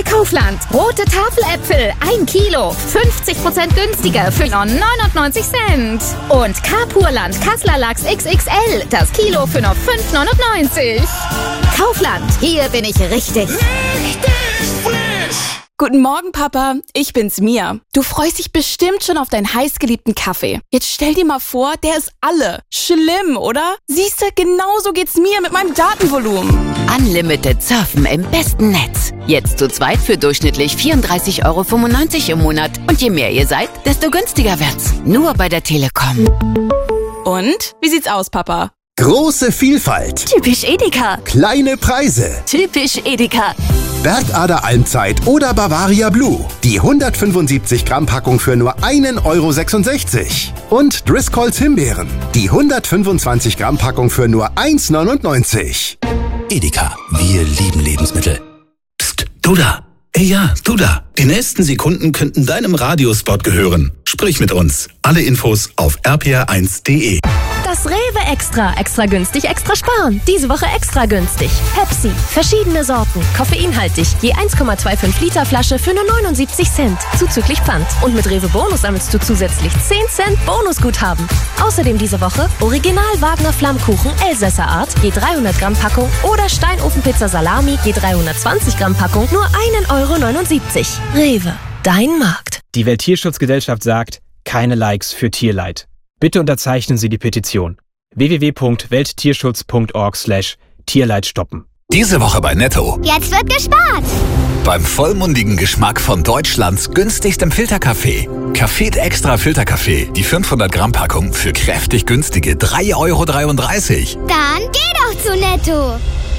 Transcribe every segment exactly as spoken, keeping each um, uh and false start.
bei Kaufland. Rote Tafeläpfel, ein Kilo, fünfzig Prozent günstiger für nur neunundneunzig Cent. Und Carpurland Kassler Lachs X X L, das Kilo für nur fünf neunundneunzig. Kaufland, hier bin ich richtig. Richtig frisch! Guten Morgen, Papa. Ich bin's, Mia. Du freust dich bestimmt schon auf deinen heißgeliebten Kaffee. Jetzt stell dir mal vor, der ist alle. Schlimm, oder? Siehste, genauso geht's mir mit meinem Datenvolumen. Unlimited Surfen im besten Netz. Jetzt zu zweit für durchschnittlich vierunddreißig Euro fünfundneunzig im Monat. Und je mehr ihr seid, desto günstiger wird's. Nur bei der Telekom. Und? Wie sieht's aus, Papa? Große Vielfalt. Typisch Edeka. Kleine Preise. Typisch Edeka. Bergader Almzeit oder Bavaria Blue. Die hundertfünfundsiebzig Gramm Packung für nur einen Euro sechsundsechzig. Und Driscolls Himbeeren. Die hundertfünfundzwanzig Gramm Packung für nur eins neunundneunzig. Edeka, wir lieben Lebensmittel. Psst, du da. Ey ja, du da. Die nächsten Sekunden könnten deinem Radiospot gehören. Sprich mit uns. Alle Infos auf r p r eins punkt d e. Das Rewe Extra. Extra günstig, extra sparen. Diese Woche extra günstig. Pepsi. Verschiedene Sorten. Koffeinhaltig. Je eins Komma fünfundzwanzig Liter Flasche für nur neunundsiebzig Cent. Zuzüglich Pfand. Und mit Rewe Bonus sammelst du zusätzlich zehn Cent Bonusguthaben. Außerdem diese Woche Original Wagner Flammkuchen Elsässer Art. Je dreihundert Gramm Packung. Oder Steinofenpizza Salami. Je dreihundertzwanzig Gramm Packung. Nur einen Euro neunundsiebzig. Rewe. Dein Markt. Die Welttierschutzgesellschaft sagt, keine Likes für Tierleid. Bitte unterzeichnen Sie die Petition. w w w punkt welttierschutz punkt org slash Tierleid stoppen. Diese Woche bei Netto. Jetzt wird gespart. Beim vollmundigen Geschmack von Deutschlands günstigstem Filterkaffee. Café Extra Filterkaffee. Die fünfhundert Gramm Packung für kräftig günstige drei Euro dreiunddreißig. Dann geh doch zu Netto.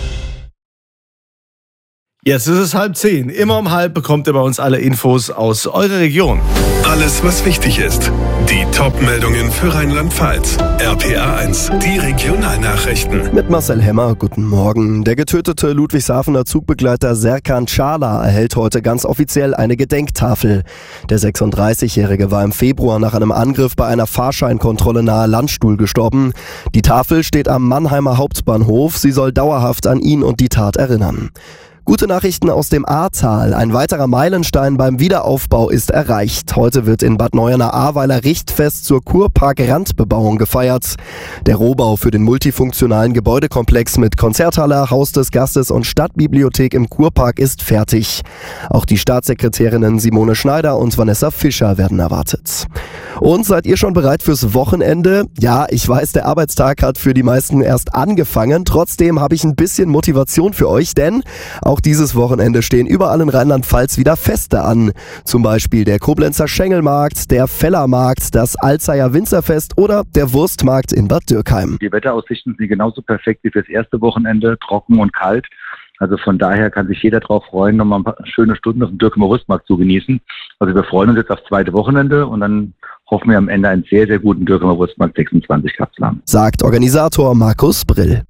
Jetzt ist es halb zehn. Immer um halb bekommt ihr bei uns alle Infos aus eurer Region. Alles, was wichtig ist. Die Top-Meldungen für Rheinland-Pfalz. R P R eins, die Regionalnachrichten. Mit Marcel Hemmer, guten Morgen. Der getötete Ludwigshafener Zugbegleiter Serkan Çağlar erhält heute ganz offiziell eine Gedenktafel. Der sechsunddreißigjährige war im Februar nach einem Angriff bei einer Fahrscheinkontrolle nahe Landstuhl gestorben. Die Tafel steht am Mannheimer Hauptbahnhof. Sie soll dauerhaft an ihn und die Tat erinnern. Gute Nachrichten aus dem Ahrtal. Ein weiterer Meilenstein beim Wiederaufbau ist erreicht. Heute wird in Bad Neuenahr-Ahrweiler Richtfest zur Kurpark-Randbebauung gefeiert. Der Rohbau für den multifunktionalen Gebäudekomplex mit Konzerthalle, Haus des Gastes und Stadtbibliothek im Kurpark ist fertig. Auch die Staatssekretärinnen Simone Schneider und Vanessa Fischer werden erwartet. Und seid ihr schon bereit fürs Wochenende? Ja, ich weiß, der Arbeitstag hat für die meisten erst angefangen. Trotzdem habe ich ein bisschen Motivation für euch, denn auch dieses Wochenende stehen überall in Rheinland-Pfalz wieder Feste an. Zum Beispiel der Koblenzer Schengelmarkt, der Fellermarkt, das Alzeyer Winzerfest oder der Wurstmarkt in Bad Dürkheim. Die Wetteraussichten sind genauso perfekt wie fürs erste Wochenende, trocken und kalt. Also von daher kann sich jeder darauf freuen, nochmal ein paar schöne Stunden auf dem Dürkhemer Wurstmarkt zu genießen. Also wir freuen uns jetzt aufs zweite Wochenende und dann hoffen wir am Ende einen sehr, sehr guten Dürkhemer Wurstmarkt sechsundzwanzig gehabt zu haben. Sagt Organisator Markus Brill.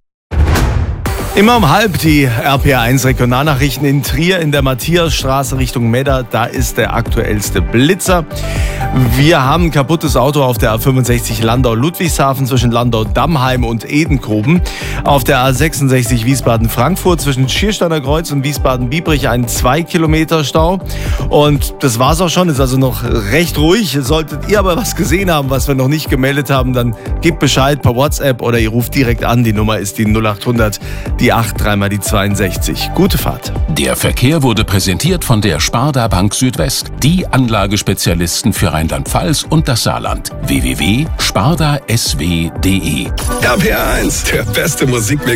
Immer um halb die R P R eins Regionalnachrichten in Trier in der Matthiasstraße Richtung Medda. Da ist der aktuellste Blitzer. Wir haben ein kaputtes Auto auf der A fünfundsechzig Landau-Ludwigshafen zwischen Landau-Dammheim und Edenkoben. Auf der A sechsundsechzig Wiesbaden-Frankfurt zwischen Schiersteiner Kreuz und Wiesbaden-Biebrich ein zwei Kilometer Stau. Und das war's auch schon. Ist also noch recht ruhig. Solltet ihr aber was gesehen haben, was wir noch nicht gemeldet haben, dann gebt Bescheid per WhatsApp oder ihr ruft direkt an. Die Nummer ist die null acht hundert. Die acht, dreimal die zweiundsechzig. Gute Fahrt. Der Verkehr wurde präsentiert von der Sparda Bank Südwest. Die Anlagespezialisten für Rheinland-Pfalz und das Saarland. w w w punkt sparda s w punkt d e. R P R eins, der beste Musikmix.